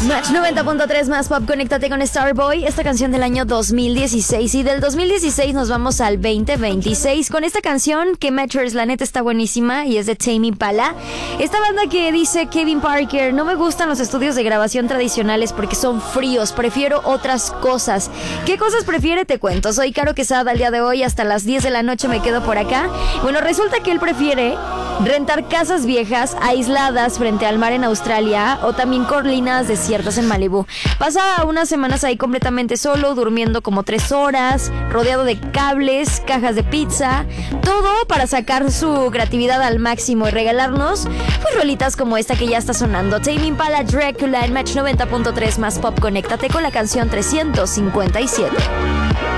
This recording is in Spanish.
Match 90.3 más pop, conéctate con Starboy. Esta canción del año 2016. Y del 2016 nos vamos al 2026 con esta canción que Matchers, la neta está buenísima y es de Tame Impala. Esta banda que dice Kevin Parker: no me gustan los estudios de grabación tradicionales porque son fríos, prefiero otras cosas. ¿Qué cosas prefiere? Te cuento. Soy Caro Quesada, el día de hoy hasta las 10 de la noche me quedo por acá. Bueno, resulta que él prefiere rentar casas viejas aisladas frente al mar en Australia o también colinas desiertas en Malibú. Pasa unas semanas ahí completamente solo, durmiendo como 3 horas, rodeado de cables, cajas de pizza, todo para sacar su creatividad al máximo y regalarnos pues rolitas como esta que ya está sonando. Tame Impala, Dracula en Match 90.3 más pop. Conéctate con la canción 357.